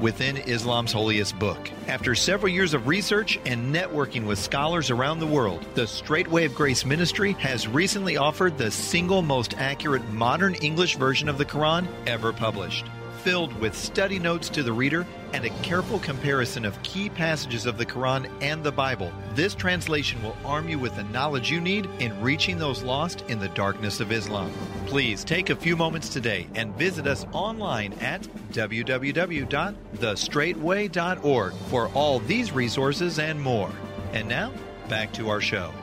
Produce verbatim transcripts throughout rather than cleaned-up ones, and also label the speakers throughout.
Speaker 1: within Islam's holiest book. After several years of research and networking with scholars around the world, the Straight Way of Grace Ministry has recently offered the single most accurate modern English version of the Quran ever published. Filled with study notes to the reader and a careful comparison of key passages of the Quran and the Bible, this translation will arm you with the knowledge you need in reaching those lost in the darkness of Islam. Please take a few moments today and visit us online at w w w dot the straight way dot org for all these resources and more. And now, back to our show.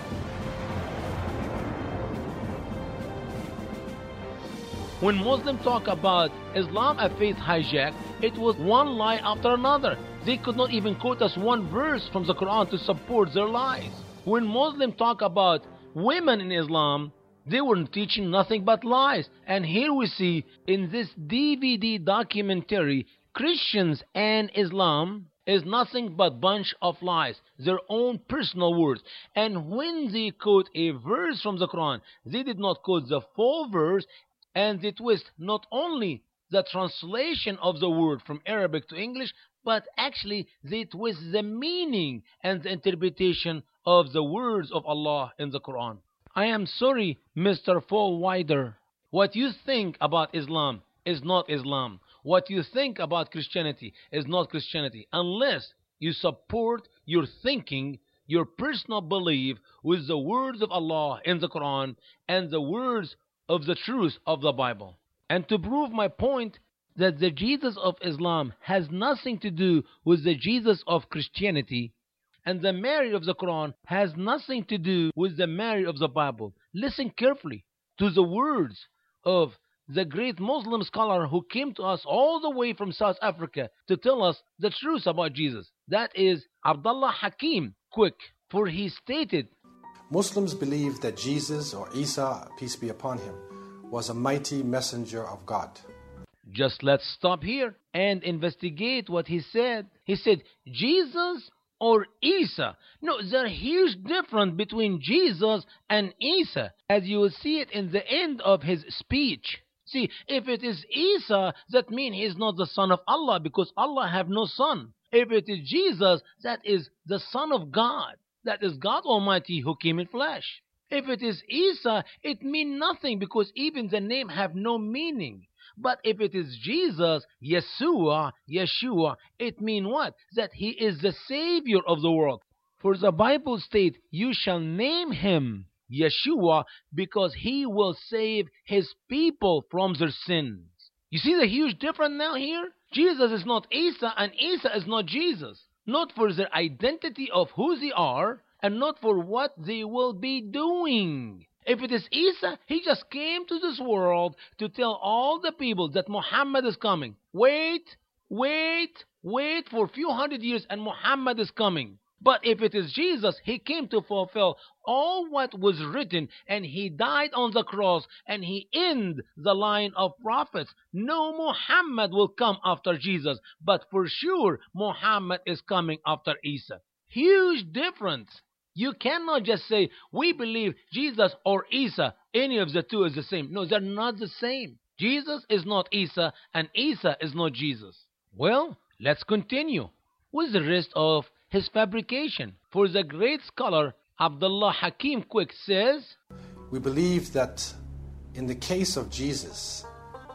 Speaker 2: When Muslims talk about Islam a faith hijacked, it was one lie after another. They could not even quote us one verse from the Quran to support their lies. When Muslims talk about women in Islam, they were teaching nothing but lies. And here we see in this D V D documentary, Christians and Islam is nothing but bunch of lies, their own personal words. And when they quote a verse from the Quran, they did not quote the full verse, and they twist not only the translation of the word from Arabic to English, but actually they twist the meaning and the interpretation of the words of Allah in the Quran. I am sorry, Mister Fallwider. What you think about Islam is not Islam. What you think about Christianity is not Christianity, unless you support your thinking, your personal belief with the words of Allah in the Quran and the words of the truth of the Bible. And to prove my point that the Jesus of Islam has nothing to do with the Jesus of Christianity, and the Mary of the Quran has nothing to do with the Mary of the Bible, listen carefully to the words of the great Muslim scholar who came to us all the way from South Africa to tell us the truth about Jesus. That is Abdullah Hakim Quick. For he stated,
Speaker 3: Muslims believe that Jesus, or Isa, peace be upon him, was a mighty messenger of God.
Speaker 2: Just let's stop here and investigate what he said. He said, Jesus or Isa? No, there's a huge difference between Jesus and Isa, as you will see it in the end of his speech. See, if it is Isa, that means he is not the son of Allah, because Allah have no son. If it is Jesus, that is the Son of God. That is God Almighty who came in flesh. If it is Isa, it means nothing, because even the name have no meaning. But if it is Jesus, Yeshua, Yeshua, it means what? That he is the Savior of the world. For the Bible states, you shall name him Yeshua, because he will save his people from their sins. You see the huge difference now here? Jesus is not Isa, and Isa is not Jesus. Not for their identity of who they are, and not for what they will be doing. If it is Isa, he just came to this world to tell all the people that Muhammad is coming. Wait, wait, wait for a few hundred years and Muhammad is coming. But if it is Jesus, he came to fulfill all what was written, and he died on the cross, and he ended the line of prophets. No Muhammad will come after Jesus, but for sure Muhammad is coming after Isa. Huge difference. You cannot just say, we believe Jesus or Isa, any of the two is the same. No, they're not the same. Jesus is not Isa, and Isa is not Jesus. Well, let's continue with the rest of his fabrication. For the great scholar Abdullah Hakim Quick says,
Speaker 3: we believe that in the case of Jesus,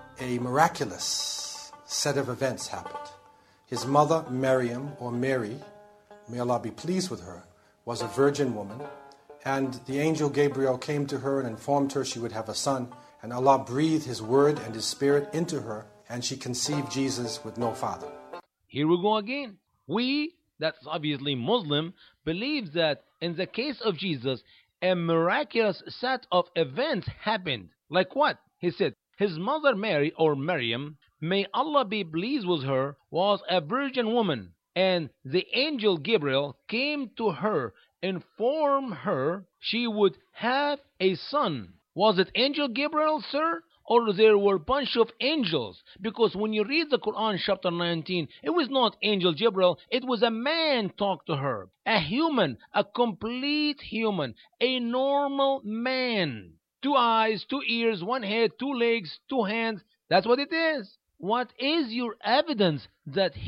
Speaker 3: a miraculous set of events happened. His mother, Maryam, or Mary, may Allah be pleased with her, was a virgin woman, and the angel Gabriel came to her and informed her she would have a son, and Allah breathed his word and his spirit into her, and she conceived Jesus with no father.
Speaker 2: Here we go again. We, that's obviously Muslim, believe that in the case of Jesus, a miraculous set of events happened. Like what? He said, his mother Mary, or Maryam, may Allah be pleased with her, was a virgin woman, and the angel Gabriel came to her, informed her she would have a son. Was it angel Gabriel, sir? Or there were a bunch of angels? Because when you read the Quran chapter nineteen, it was not angel Gabriel, it was a man talk to her. A human, a complete human, a normal man. Two eyes, two ears, one head, two legs, two hands. That's what it is. What is your evidence that